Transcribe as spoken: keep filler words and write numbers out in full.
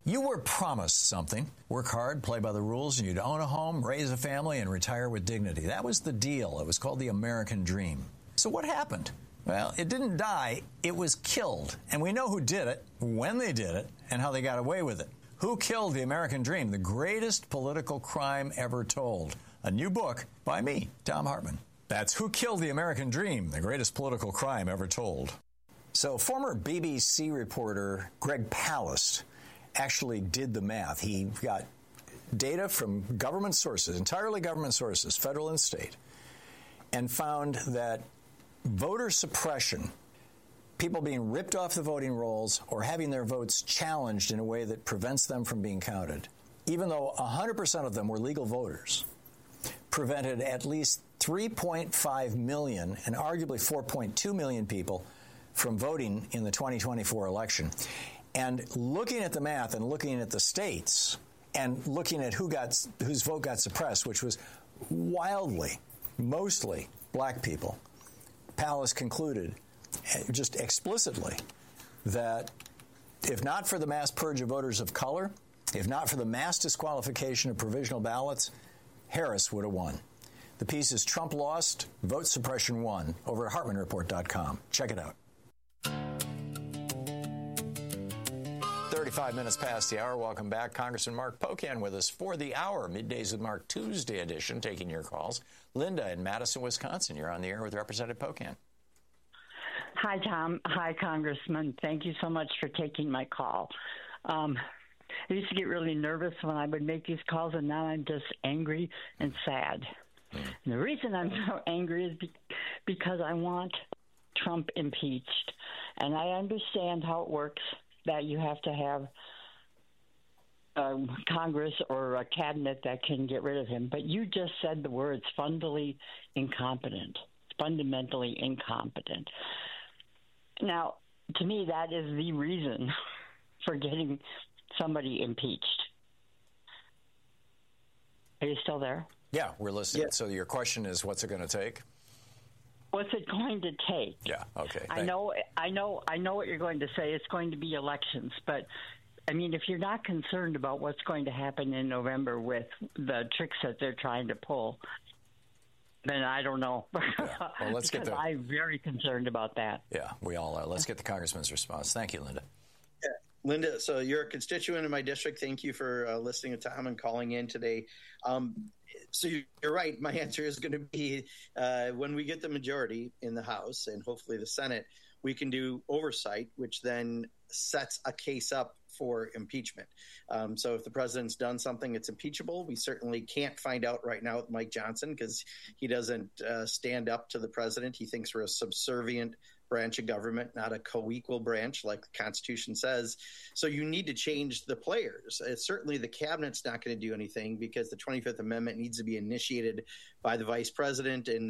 You were promised something. Work hard, play by the rules, and you'd own a home, raise a family, and retire with dignity. That was the deal. It was called the American Dream. So what happened? Well, it didn't die. It was killed. And we know who did it, when they did it, and how they got away with it. Who killed the American Dream? The greatest political crime ever told. A new book by me, Thom Hartmann. That's Who Killed the American Dream, the greatest political crime ever told. So former B B C reporter Greg Palast actually did the math. He got data from government sources, entirely government sources, federal and state, and found that voter suppression, people being ripped off the voting rolls or having their votes challenged in a way that prevents them from being counted, even though one hundred percent of them were legal voters, prevented at least three point five million and arguably four point two million people from voting in the twenty twenty-four election. And looking at the math and looking at the states and looking at who got whose vote got suppressed, which was wildly, mostly black people, Palast concluded just explicitly that if not for the mass purge of voters of color, if not for the mass disqualification of provisional ballots, Harris would have won. The piece is Trump Lost, Vote Suppression Won, over at Hartmann Report dot com. Check it out. thirty-five minutes past the hour. Welcome back. Congressman Mark Pocan with us for the hour. Middays with Mark Tuesday edition, taking your calls. Linda in Madison, Wisconsin. You're on the air with Representative Pocan. Hi, Tom. Hi, Congressman. Thank you so much for taking my call. Um, I used to get really nervous when I would make these calls, and now I'm just angry and sad. Mm. And the reason I'm so angry is be- because I want Trump impeached. And I understand how it works, that you have to have um, Congress or a cabinet that can get rid of him. But you just said the words fundamentally incompetent, fundamentally incompetent. Now, to me, that is the reason for getting somebody impeached. Are you still there? Yeah, we're listening. Yeah. So your question is, what's it going to take? What's it going to take? Yeah, okay. I know, I know, I know what you're going to say. It's going to be elections, but I mean, if you're not concerned about what's going to happen in November with the tricks that they're trying to pull, then I don't know. Yeah. Well, let's get the. I'm very concerned about that. Yeah, we all are. Let's get the congressman's response. Thank you, Linda. Yeah. Linda, so you're a constituent in my district. Thank you for uh, listening to Tom and calling in today. Um, So you're right. My answer is going to be uh, when we get the majority in the House and hopefully the Senate, we can do oversight, which then sets a case up for impeachment. Um, so if the president's done something that's impeachable, we certainly can't find out right now with Mike Johnson because he doesn't uh, stand up to the president. He thinks we're a subservient branch of government, not a co-equal branch like the Constitution says. So you need to change the players. Uh, certainly the cabinet's not going to do anything because the twenty-fifth Amendment needs to be initiated by the vice president and